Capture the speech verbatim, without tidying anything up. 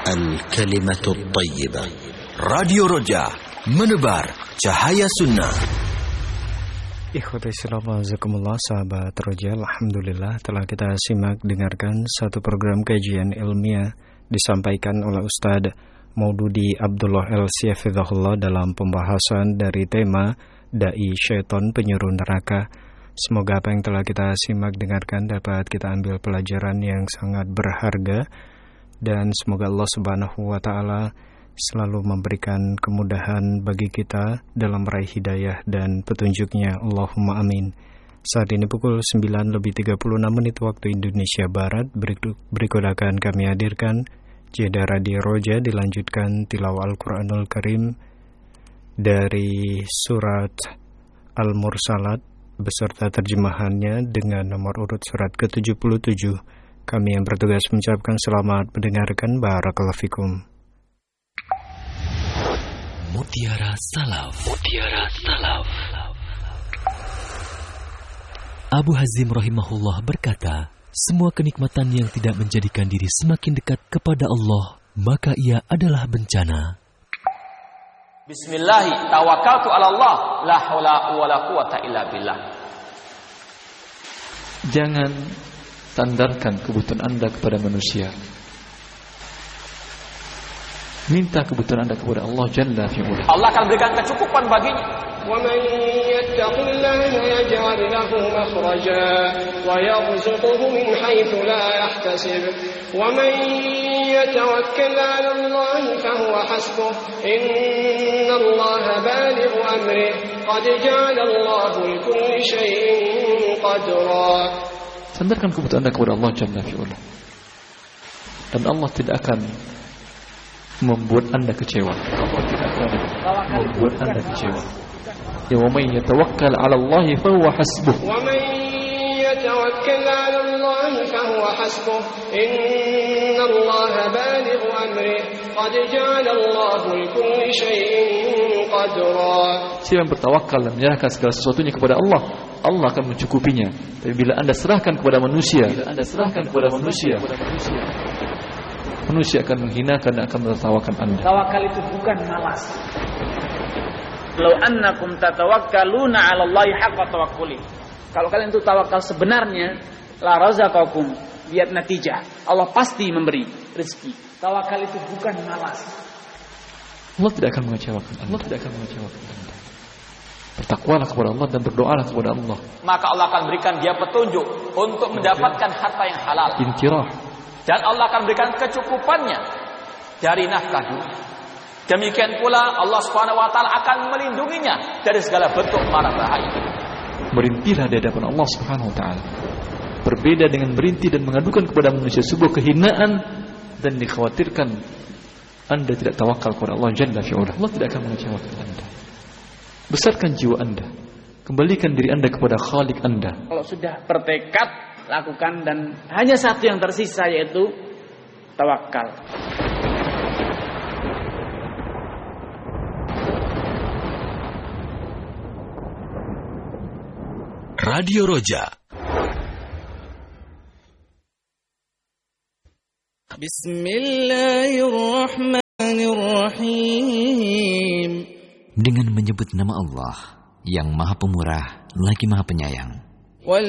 Al-Kalimatul Tayyibah. Radio Roja, menebar cahaya sunnah. Ikhwati Islam, azakumullah, sahabat Roja, alhamdulillah telah kita simak dengarkan satu program kajian ilmiah disampaikan oleh Ustadz Maududi Abdullah El-Si Hafizahullah dalam pembahasan dari tema Dai Syaiton Penyuruh Neraka. Semoga apa yang telah kita simak dengarkan dapat kita ambil pelajaran yang sangat berharga, dan semoga Allah Subhanahu wa Ta'ala selalu memberikan kemudahan bagi kita dalam meraih hidayah dan petunjuknya. Allahumma amin. Saat ini pukul sembilan lebih tiga puluh enam menit waktu Indonesia Barat. Berikut akan kami hadirkan jeda Radio Roja, dilanjutkan tilawah Al-Quranul Karim dari surat Al-Mursalat beserta terjemahannya dengan nomor urut surat ke tujuh puluh tujuh. Kami yang bertugas mengucapkan selamat mendengarkan. Barakallahu fikum. Mutiara Salaf. Mutiara Salaf. Abu Hazim rahimahullah berkata, semua kenikmatan yang tidak menjadikan diri semakin dekat kepada Allah, maka ia adalah bencana. Bismillahi tawakkaltu ala Allah, la haula wala quwata illa billah. Jangan sandarkan kebutuhan Anda kepada manusia. Minta kebutuhan Anda kepada Allah Jalla fi'ula. Allah akan berikan kecukupan baginya. وَمَنْ يَتَّقِ اللَّهَ يَجْعَلْ لَهُ مَخْرَجًا وَيَرْزُقْهُ مِنْ حَيْثُ لَا يَحْتَسِبُ وَمَنْ يَتَوَكَّلْ عَلَى اللَّهِ فَهُوَ حَسْبُهُ إِنَّ اللَّهَ بَالِغُ أَمْرِهِ قَدْ جَعَلَ اللَّهُ لِكُلِّ شَيْءٍ قَدْرًا. Sandarkan kebutuhan Anda kepada Allah Jalla fi'ula, dan Allah tidak akan membuat Anda kecewa. Allah tidak akan membuat Anda kecewa. Ya wa may yatawakkal 'ala Allah fa huwa hasbuh. Wa may yatawakkal 'ala Allah fa huwa hasbuh. Inna Allah balighu amrihi qad ja'ala Allah likulli shay'in qadra. Siapa yang bertawakal dan menyerahkan segala sesuatunya kepada Allah, Allah akan mencukupinya. Tapi bila Anda serahkan kepada manusia, bila Anda serahkan kepada manusia, manusia akan menghinakan dan akan menertawakan Anda. Tawakal itu bukan malas. Law annakum tatawakkaluna 'ala Allahi haqqa tawakkuli. Kalau kalian itu tawakal sebenarnya, la razaqakum, lihat natijah. Allah pasti memberi rezeki. Tawakal itu bukan malas. Allah tidak akan mengecewakan Anda. Allah tidak akan mengecewakan Anda. Bertakwalah kepada Allah dan berdoalah kepada Allah. Maka Allah akan berikan dia petunjuk untuk mendapatkan harta yang halal. Intirah. Dan Allah akan berikan kecukupannya dari nafkah dunia. Demikian pula Allah Subhanahu wa Ta'ala akan melindunginya dari segala bentuk mara bahaya. Merintihlah di hadapan Allah Subhanahu wa Ta'ala. Berbeda dengan merintih dan mengadukan kepada manusia sebuah kehinaan dan dikhawatirkan Anda tidak tawakal kepada Allah Jalla fi'ula. Allah tidak akan mengecewakan Anda. Besarkan jiwa Anda. Kembalikan diri Anda kepada Khalik Anda. Kalau sudah bertekad, lakukan, dan hanya satu yang tersisa, yaitu tawakal. Radio Roja. Bismillahirrahmanirrahim. Dengan menyebut nama Allah yang Maha Pemurah lagi Maha Penyayang.